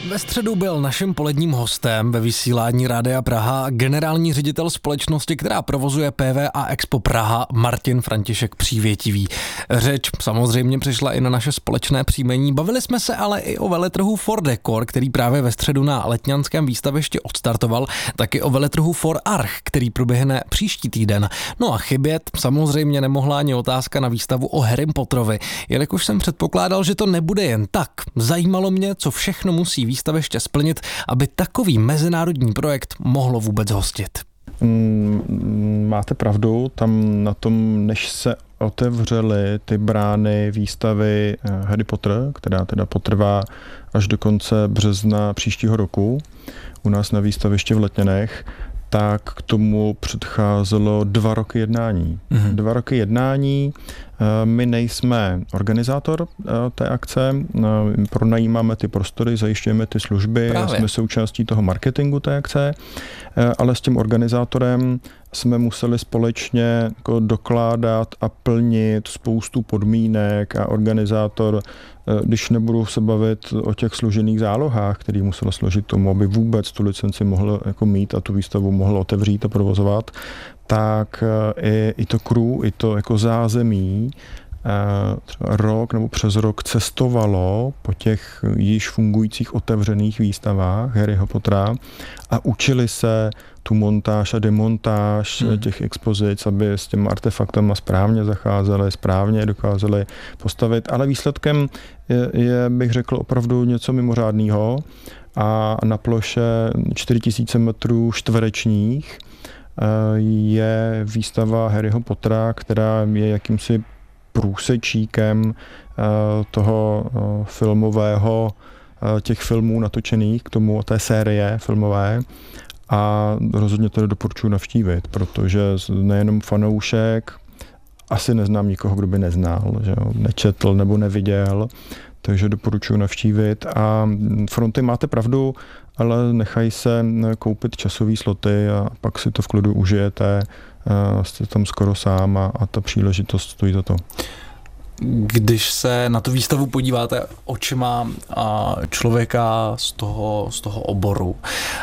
Ve středu byl naším poledním hostem ve vysílání Rádia Praha generální ředitel společnosti, která provozuje PVA Expo Praha, Martin František Přívětivý. Řeč samozřejmě přišla i na naše společné příjmení. Bavili jsme se ale i o veletrhu ForDecor, který právě ve středu na letňanském výstavišti odstartoval, taky o veletrhu ForArch, který proběhne příští týden. No a chybět samozřejmě nemohla ani otázka na výstavu o Harrym Potterovi. Jelikož jsem předpokládal, že to nebude jen tak, zajímalo mě, co všechno musí výstaviště splnit, aby takový mezinárodní projekt mohlo vůbec hostit. Máte pravdu, tam na tom, než se otevřely ty brány výstavy Harry Potter, která teda potrvá až do konce března příštího roku u nás na výstavišti v Letňanech, tak k tomu předcházelo 2 roky jednání. 2 roky jednání, my nejsme organizátor té akce, pronajímáme ty prostory, zajišťujeme ty služby, jsme součástí toho marketingu té akce, ale s tím organizátorem jsme museli společně jako dokládat a plnit spoustu podmínek a organizátor, když nebudu se bavit o těch složených zálohách, který musel složit tomu, aby vůbec tu licenci mohl jako mít a tu výstavu mohl otevřít a provozovat, tak i to crew, i to jako zázemí třeba rok nebo přes rok cestovalo po těch již fungujících otevřených výstavách Harryho Pottera a učili se tu montáž a demontáž těch expozic, aby s těmi artefaktama správně zacházeli, správně je dokázali postavit, ale výsledkem je, bych řekl, opravdu něco mimořádného a na ploše 4000 metrů čtverečních je výstava Harryho Pottera, která je jakýmsi průsečíkem toho filmového, těch filmů natočených k tomu, té série filmové a rozhodně to doporučuji navštívit, protože nejenom fanoušek, asi neznám nikoho, kdo by neznal, že jo, nečetl nebo neviděl, takže doporučuji navštívit a fronty máte pravdu, ale nechají se koupit časový sloty a pak si to v klidu užijete, jste tam skoro sám a ta příležitost stojí za to. Když se na tu výstavu podíváte očima člověka z toho oboru,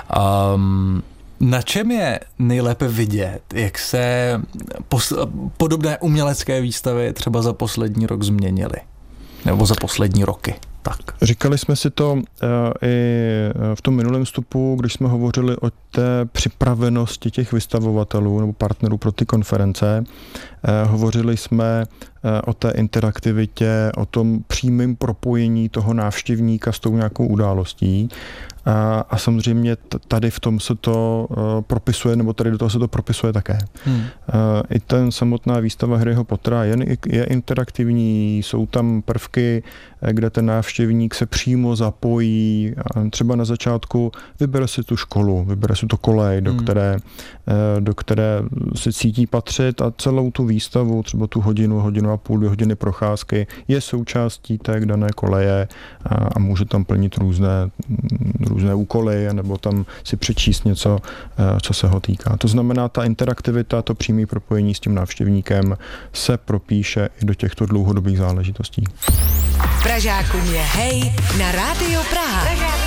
na čem je nejlépe vidět, jak se podobné umělecké výstavy třeba za poslední rok změnily? Nebo za poslední roky? Tak. Říkali jsme si to i v tom minulém vstupu, když jsme hovořili o té připravenosti těch vystavovatelů nebo partnerů pro ty konference. Hovořili jsme o té interaktivitě, o tom přímém propojení toho návštěvníka s tou nějakou událostí. A samozřejmě tady v tom se to propisuje, nebo tady do toho se to propisuje také. I ten samotná výstava Harryho Pottera je interaktivní, jsou tam prvky, kde ten návštěvník se přímo zapojí, třeba na začátku vybere si tu školu, vybere si to kolej, do které se cítí patřit a celou tu výstavu, třeba tu hodinu a půl, 2 hodiny procházky je součástí té dané koleje a může tam plnit různé úkoly, nebo tam si přečíst něco, co se ho týká. To znamená, ta interaktivita, to přímé propojení s tím návštěvníkem se propíše i do těchto dlouhodobých záležitostí. Pražákům je hej na Rádio Praha.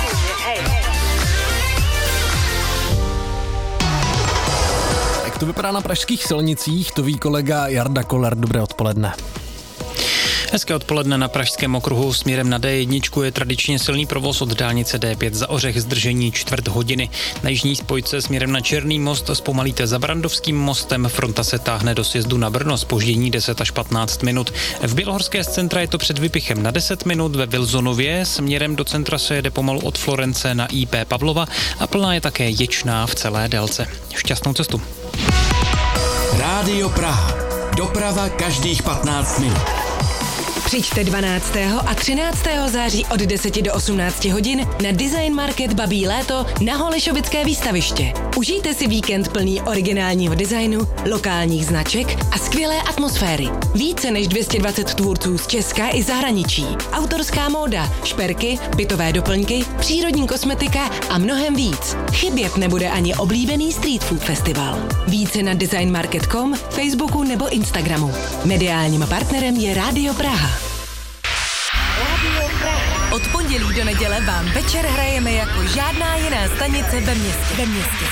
Jak to vypadá na pražských silnicích, to ví kolega Jarda Koller. Dobré odpoledne. Hezké odpoledne. Na pražském okruhu směrem na D1 je tradičně silný provoz od dálnice D5 za Ořech, zdržení 1/4 hodiny. Na jižní spojce směrem na Černý most zpomalíte za Brandovským mostem, fronta se táhne do sjezdu na Brno, zpoždění 10 až 15 minut. V Bělohorské z centra je to před Vypichem na 10 minut, ve Wilsonově směrem do centra se jede pomalu od Florence na IP Pavlova a plná je také Ječná v celé délce. Šťastnou cestu. Rádio Praha. Doprava každých 15 minut. Přijďte 12. a 13. září od 10 do 18 hodin na Design Market Babí léto na Holešovické výstaviště. Užijte si víkend plný originálního designu, lokálních značek a skvělé atmosféry. Více než 220 tvůrců z Česka i zahraničí. Autorská móda, šperky, bytové doplňky, přírodní kosmetika a mnohem víc. Chybět nebude ani oblíbený street food festival. Více na designmarket.com, Facebooku nebo Instagramu. Mediálním partnerem je Rádio Praha. Od pondělí do neděle vám večer hrajeme jako žádná jiná stanice ve městě.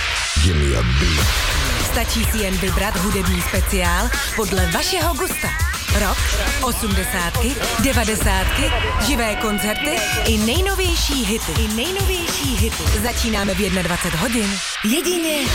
Stačí si jen vybrat hudební speciál podle vašeho gusta. Rock, 80, 90, živé koncerty i nejnovější hity. Začínáme v 21 hodin. Jedině